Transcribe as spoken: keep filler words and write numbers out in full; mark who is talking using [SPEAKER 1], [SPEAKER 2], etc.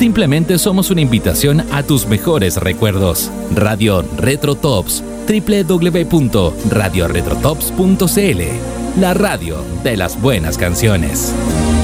[SPEAKER 1] Simplemente somos una invitación a tus mejores recuerdos. Radio Retro Tops, doble u doble u doble u punto radio retro tops punto c l, la radio de las buenas canciones.